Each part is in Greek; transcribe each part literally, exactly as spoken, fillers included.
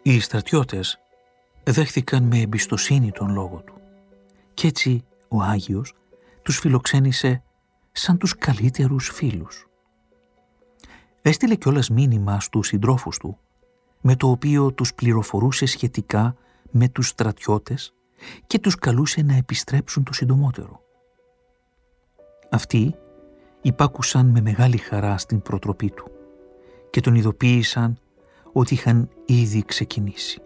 Οι στρατιώτες δέχθηκαν με εμπιστοσύνη τον λόγο του κι έτσι ο Άγιος τους φιλοξένησε σαν τους καλύτερους φίλους. Έστειλε κιόλας μήνυμα στους συντρόφους του, με το οποίο τους πληροφορούσε σχετικά με τους στρατιώτες και τους καλούσε να επιστρέψουν το συντομότερο. Αυτοί υπάκουσαν με μεγάλη χαρά στην προτροπή του και τον ειδοποίησαν ότι είχαν ήδη ξεκινήσει.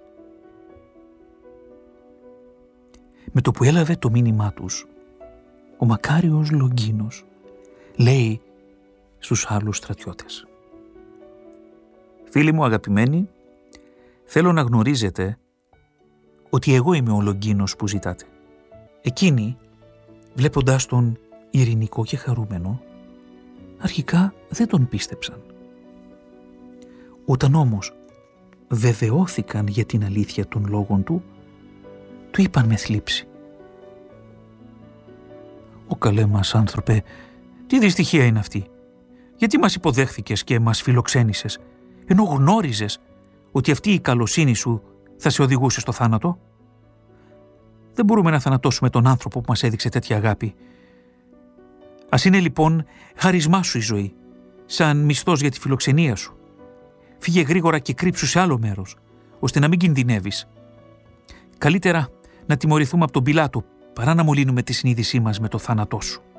Με το που έλαβε το μήνυμά τους, ο μακάριος Λογκίνος λέει στους άλλους στρατιώτες: «Φίλοι μου αγαπημένοι, θέλω να γνωρίζετε ότι εγώ είμαι ο Λογκίνος που ζητάτε». Εκείνοι, βλέποντάς τον ειρηνικό και χαρούμενο, αρχικά δεν τον πίστεψαν. Όταν όμως βεβαιώθηκαν για την αλήθεια των λόγων του, του είπαν με θλίψη: «Ω καλέ μας άνθρωπε, τι δυστυχία είναι αυτή? Γιατί μας υποδέχθηκες και μας φιλοξένησες, ενώ γνώριζες ότι αυτή η καλοσύνη σου θα σε οδηγούσε στο θάνατο? Δεν μπορούμε να θανατώσουμε τον άνθρωπο που μας έδειξε τέτοια αγάπη. Ας είναι λοιπόν χάρισμά σου η ζωή, σαν μισθός για τη φιλοξενία σου. Φύγε γρήγορα και κρύψου σε άλλο μέρος, ώστε να μην κινδυνεύεις. Καλύτερα να τιμωρηθούμε από τον Πιλάτο, παρά να μολύνουμε τη συνείδησή μας με το θάνατό σου».